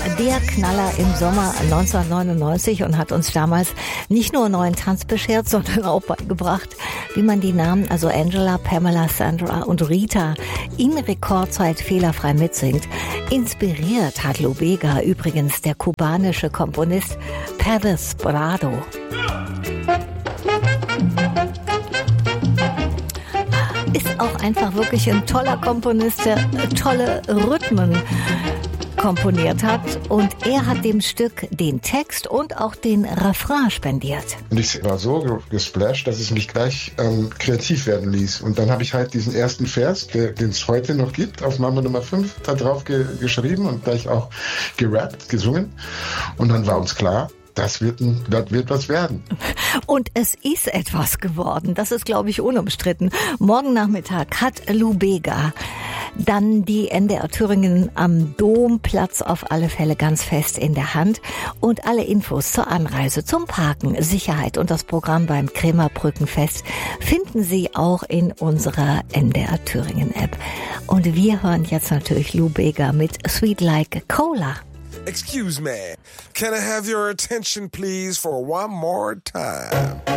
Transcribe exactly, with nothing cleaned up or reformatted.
der Knaller im Sommer neunzehnhundertneunundneunzig und hat uns damals nicht nur neuen Tanz beschert, sondern auch beigebracht, wie man die Namen, also Angela, Pamela, Sandra und Rita, in Rekordzeit fehlerfrei mitsingt. Inspiriert hat Lou Bega übrigens der kubanische Komponist Pérez Prado. Ist auch einfach wirklich ein toller Komponist, der tolle Rhythmen komponiert hat, und er hat dem Stück den Text und auch den Refrain spendiert. Und ich war so gesplasht, dass es mich gleich ähm, kreativ werden ließ. Und dann habe ich halt diesen ersten Vers, den es heute noch gibt, auf Mambo Nummer fünf, da drauf ge- geschrieben und gleich auch gerappt, gesungen. Und dann war uns klar, das wird, ein, das wird was werden. Und es ist etwas geworden. Das ist, glaube ich, unumstritten. Morgen Nachmittag hat Lou Bega dann die N D R Thüringen am Domplatz auf alle Fälle ganz fest in der Hand. Und alle Infos zur Anreise, zum Parken, Sicherheit und das Programm beim Kremer Brückenfest finden Sie auch in unserer N D R Thüringen App. Und wir hören jetzt natürlich Lou Bega mit Sweet Like Cola. Excuse me, can I have your attention please for one more time?